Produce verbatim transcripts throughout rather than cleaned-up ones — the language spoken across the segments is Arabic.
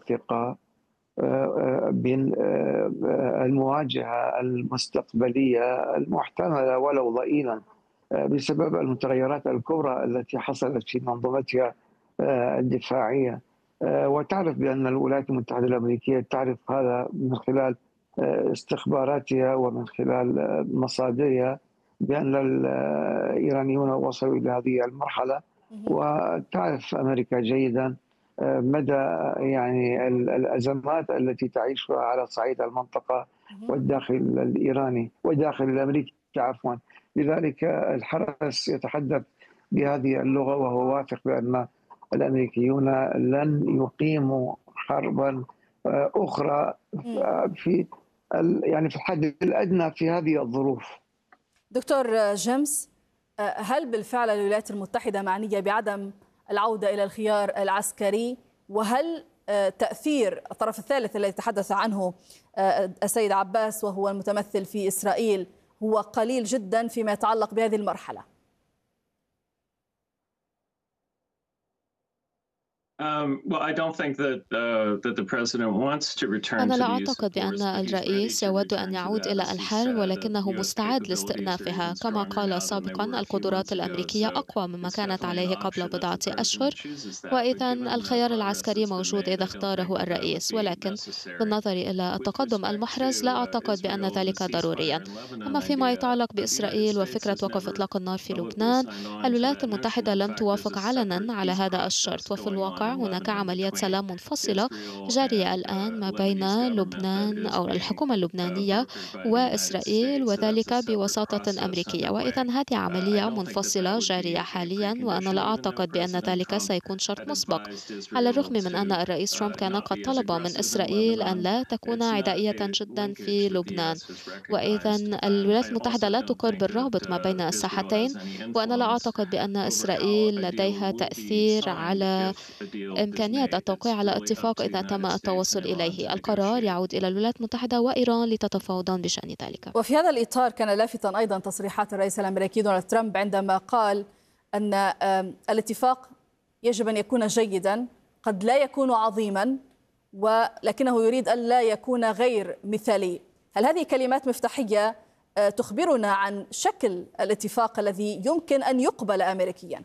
واثقة بالمواجهة المستقبلية المحتملة ولو ضئيلا بسبب المتغيرات الكبرى التي حصلت في منظومتها الدفاعية. وتعرف بأن الولايات المتحدة الأمريكية تعرف هذا من خلال استخباراتها ومن خلال مصادرها بأن الإيرانيون وصلوا إلى هذه المرحلة، وتعرف أمريكا جيدا مدى يعني الأزمات التي تعيشها على صعيد المنطقة والداخل الإيراني والداخل الأمريكي عفوا. لذلك الحرس يتحدث بهذه اللغة وهو واثق بأن الأمريكيون لن يقيموا حربا أخرى في يعني في الحد الأدنى في هذه الظروف. دكتور جيمس، هل بالفعل الولايات المتحدة معنية بعدم العودة إلى الخيار العسكري؟ وهل تأثير الطرف الثالث الذي تحدث عنه السيد عباس وهو المتمثل في إسرائيل هو قليل جدا فيما يتعلق بهذه المرحلة؟ أنا لا أعتقد بأن الرئيس يود أن يعود إلى الحرب، ولكنه مستعد لاستئنافها. كما قال سابقا، القدرات الأمريكية أقوى مما كانت عليه قبل بضعة أشهر، وإذا الخيار العسكري موجود إذا اختاره الرئيس، ولكن بالنظر إلى التقدم المحرز لا أعتقد بأن ذلك ضروريا. أما فيما يتعلق بإسرائيل وفكرة وقف إطلاق النار في لبنان، الولايات المتحدة لم توافق علنا على هذا الشرط، وفي الواقع هناك عمليات سلام منفصلة جارية الآن ما بين لبنان أو الحكومة اللبنانية وإسرائيل، وذلك بوساطة أمريكية. وإذا هذه عملية منفصلة جارية حاليا، وأنا لا أعتقد بأن ذلك سيكون شرط مسبق، على الرغم من أن الرئيس ترامب كان قد طلب من إسرائيل أن لا تكون عدائية جدا في لبنان. وإذا الولايات المتحدة لا تقر بالرابط ما بين الساحتين، وأنا لا أعتقد بأن إسرائيل لديها تأثير على إمكانية التوقيع على اتفاق إذا تم التوصل إليه. القرار يعود إلى الولايات المتحدة وإيران لتتفاوضان بشأن ذلك. وفي هذا الإطار كان لافتا أيضا تصريحات الرئيس الأمريكي دونالد ترامب عندما قال أن الاتفاق يجب أن يكون جيدا، قد لا يكون عظيما، ولكنه يريد أن لا يكون غير مثالي. هل هذه كلمات مفتاحية تخبرنا عن شكل الاتفاق الذي يمكن أن يقبل أمريكيا؟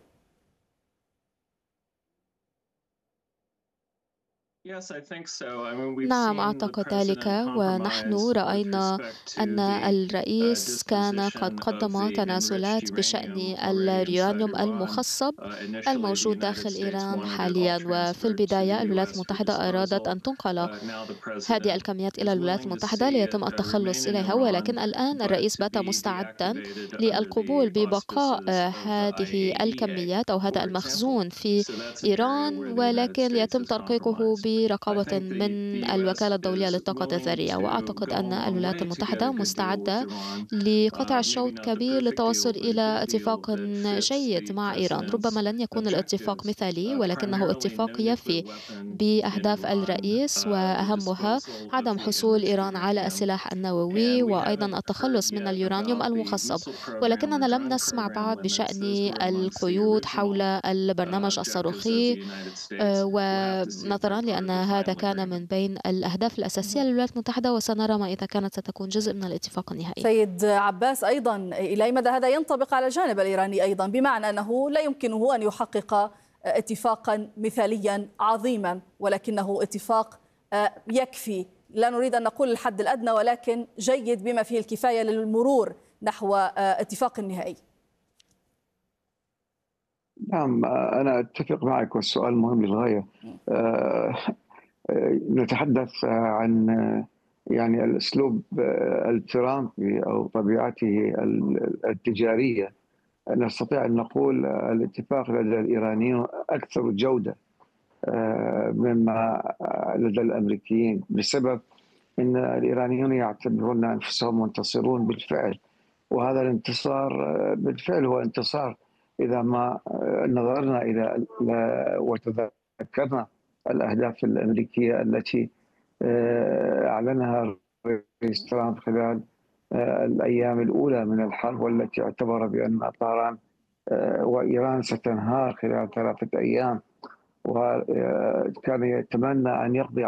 نعم، أعتقد ذلك. ونحن رأينا أن الرئيس كان قد قدم تنازلات بشأن اليورانيوم المخصب الموجود داخل إيران حاليا. وفي البداية الولايات المتحدة أرادت أن تنقل هذه الكميات إلى الولايات المتحدة ليتم التخلص إليها، ولكن الآن الرئيس بات مستعدا للقبول ببقاء هذه الكميات أو هذا المخزون في إيران، ولكن يتم ترقيقه برقابة من الوكالة الدولية للطاقة الذرية. وأعتقد أن الولايات المتحدة مستعدة لقطع الشوط كبير للتوصل إلى اتفاق جيد مع إيران. ربما لن يكون الاتفاق مثالي، ولكنه اتفاق يفي بأهداف الرئيس، وأهمها عدم حصول إيران على السلاح النووي وأيضا التخلص من اليورانيوم المخصب. ولكننا لم نسمع بعد بشأن القيود حول البرنامج الصاروخي، ونظرا لأن هذا كان من بين الأهداف الأساسية للولايات المتحدة، وسنرى ما إذا كانت ستكون جزء من الاتفاق النهائي. سيد عباس، أيضا إلى أي مدى هذا ينطبق على الجانب الإيراني أيضا، بمعنى أنه لا يمكنه أن يحقق اتفاقا مثاليا عظيما، ولكنه اتفاق يكفي، لا نريد أن نقول الحد الأدنى، ولكن جيد بما فيه الكفاية للمرور نحو اتفاق نهائي؟ نعم، أنا أتفق معك، والسؤال مهم للغاية. أه نتحدث عن يعني الأسلوب الترامبي أو طبيعته التجارية. نستطيع أن نقول الاتفاق لدى الإيرانيين أكثر جودة مما لدى الأمريكيين، بسبب أن الإيرانيون يعتبرون أنفسهم منتصرون بالفعل، وهذا الانتصار بالفعل هو انتصار إذا ما نظرنا إلى وتذكرنا الأهداف الأمريكية التي أعلنها الرئيس ترامب خلال الأيام الأولى من الحرب، والتي اعتبر بأن طهران وإيران ستنهار خلال ثلاثة أيام، وكان يتمنى أن يقضي